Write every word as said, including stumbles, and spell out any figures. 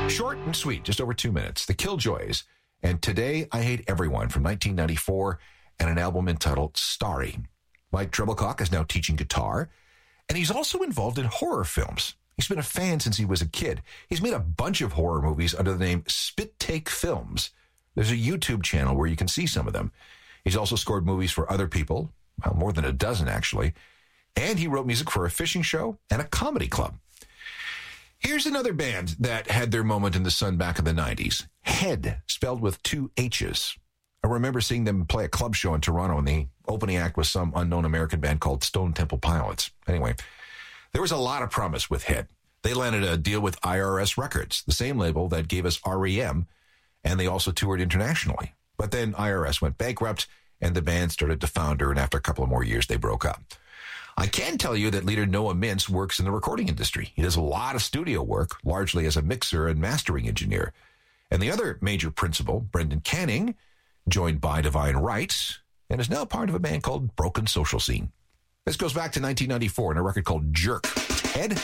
Short and sweet, just over two minutes. The Killjoys and Today I Hate Everyone from nineteen ninety-four and an album entitled Starry. Mike Treblecock is now teaching guitar, and he's also involved in horror films. He's been a fan since he was a kid. He's made a bunch of horror movies under the name Spit Take Films. There's a YouTube channel where you can see some of them. He's also scored movies for other people, well, more than a dozen actually, and he wrote music for a fishing show and a comedy club. Here's another band that had their moment in the sun back in the nineties. Head, spelled with two H's. I remember seeing them play a club show in Toronto, and the opening act was some unknown American band called Stone Temple Pilots. Anyway, there was a lot of promise with Head. They landed a deal with I R S Records, the same label that gave us R E M, and they also toured internationally. But then I R S went bankrupt, and the band started to founder, and after a couple of more years, they broke up. I can tell you that leader Noah Mintz works in the recording industry. He does a lot of studio work, largely as a mixer and mastering engineer. And the other major principal, Brendan Canning, joined by Divine Rights, and is now part of a band called Broken Social Scene. This goes back to nineteen ninety-four in a record called Jerk. Head